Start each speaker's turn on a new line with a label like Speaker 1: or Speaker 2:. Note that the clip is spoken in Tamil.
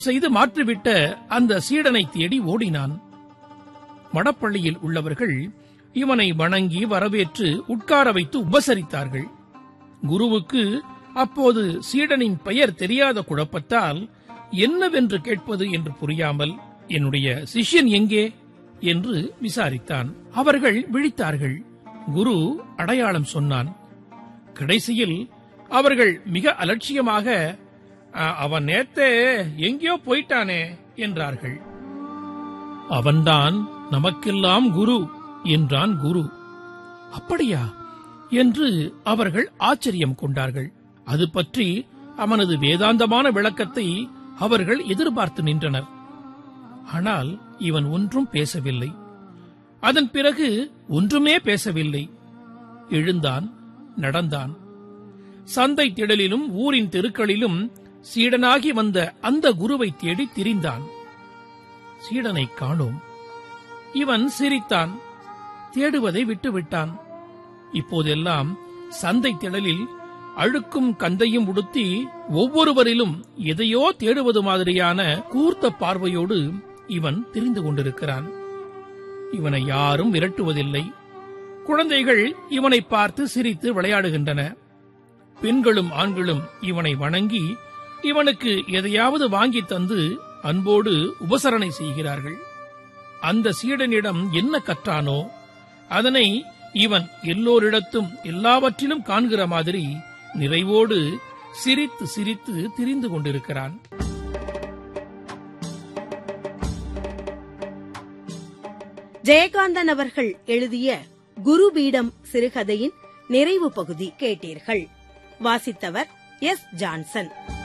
Speaker 1: செய்து மாற்றிவிட்ட அந்த சீடனை தேடி ஓடினான். மடப்பள்ளியில் உள்ளவர்கள் இவனை வணங்கி வரவேற்று உட்கார வைத்து உபசரித்தார்கள். குருவுக்கு அப்போது சீடனின் பெயர் தெரியாத குழப்பத்தால் என்னவென்று கேட்பது என்று புரியாமல், என்னுடைய சிஷ்யன் எங்கே என்று விசாரித்தான். அவர்கள் விழித்தார்கள். குரு அடையாளம் சொன்னான். கடைசியில் அவர்கள் மிக அலட்சியமாக, அவன் நேத்தே எங்கேயோ போயிட்டானே என்றார்கள். அவன்தான் நமக்கெல்லாம் குரு என்றான் குரு. அப்படியா என்று அவர்கள் ஆச்சரியம் கொண்டார்கள். அது பற்றி அவனது வேதாந்தமான விளக்கத்தை அவர்கள் எதிர்பார்த்து நின்றனர். ஆனால் இவன் ஒன்றும் பேசவில்லை. அதன் பிறகு ஒன்றுமே பேசவில்லை. எழுந்தான், நடந்தான். சந்தை திடலிலும் ஊரின் தெருக்களிலும் சீடனாகி வந்த அந்த குருவை தேடி திரிந்தான். சீடனை காணோம். இவன் சிரித்தான். தேடுவதை விட்டுவிட்டான். இப்போதெல்லாம் சந்தை திடலில் அழுக்கும் கந்தையும் உடுத்தி ஒவ்வொருவரிலும் எதையோ தேடுவது மாதிரியான கூர்த்த பார்வையோடு இவன் திரிந்து கொண்டிருக்கிறான். இவனை யாரும் விரட்டுவதில்லை. குழந்தைகள் இவனை பார்த்து சிரித்து விளையாடுகின்றன. பெண்களும் ஆண்களும் இவனை வணங்கி இவனுக்கு எதையாவது வாங்கி தந்து அன்போடு உபசரணை செய்கிறார்கள். அந்த சீடனிடம் என்ன கற்றானோ அதனை இவன் எல்லோரிடத்தும் எல்லாவற்றிலும் காண்கிற மாதிரி நிறைவோடு சிரித்து சிரித்து திரிந்து கொண்டிருக்கிறான்.
Speaker 2: ஜெயகாந்தன் அவர்கள் எழுதிய குருபீடம் சிறுகதையின் நிறைவு பகுதி கேட்டீர்கள். வாசித்தவர் எஸ். ஜான்சன்.